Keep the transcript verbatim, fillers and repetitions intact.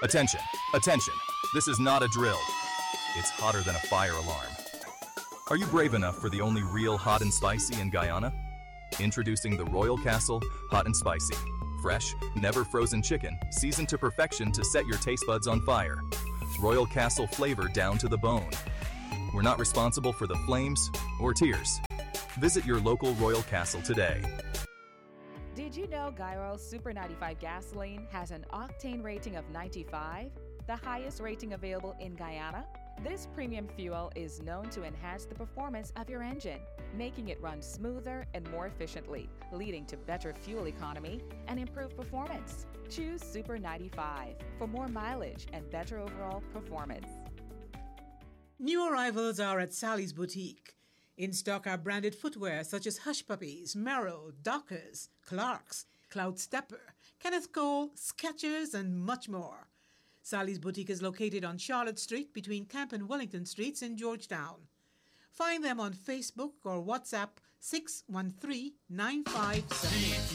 Attention, attention. This is not a drill. It's hotter than a fire alarm. Are you brave enough for the only real hot and spicy in Guyana? Introducing the Royal Castle Hot and Spicy. Fresh, never frozen chicken, seasoned to perfection to set your taste buds on fire. Royal Castle flavor down to the bone. We're not responsible for the flames or tears. Visit your local Royal Castle today. Did you know Guy Super ninety-five gasoline has an octane rating of ninety-five, the highest rating available in Guyana? This premium fuel is known to enhance the performance of your engine, making it run smoother and more efficiently, leading to better fuel economy and improved performance. Choose Super ninety-five for more mileage and better overall performance. New arrivals are at Sally's Boutique. In stock are branded footwear such as Hush Puppies, Merrell, Dockers, Clarks, Cloud Stepper, Kenneth Cole, Skechers, and much more. Sally's Boutique is located on Charlotte Street between Camp and Wellington Streets in Georgetown. Find them on Facebook or WhatsApp six one three, nine five seven eight.